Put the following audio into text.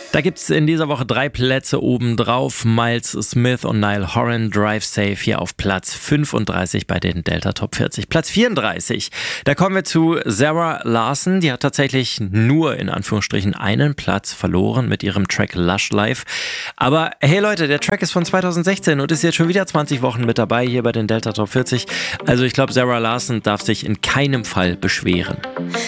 Da gibt es in dieser Woche 3 Plätze obendrauf. Miles Smith und Niall Horan, Drive Safe, hier auf Platz 35 bei den Delta Top 40. Platz 34, da kommen wir zu Zara Larsson. Die hat tatsächlich nur in Anführungsstrichen einen Platz verloren mit ihrem Track Lush Life. Aber hey Leute, der Track ist von 2016 und ist jetzt schon wieder 20 Wochen mit dabei hier bei den Delta Top 40. Also ich glaube, Zara Larsson darf sich in keinem Fall beschweren.